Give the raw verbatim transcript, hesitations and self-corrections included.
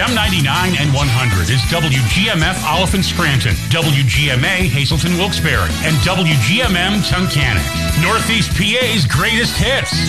M ninety-nine and one hundred is W G M F Oliphant Scranton, W G M A Hazleton Wilkes-Barre, and W G M M Tunkhannock. Northeast P A's greatest hits.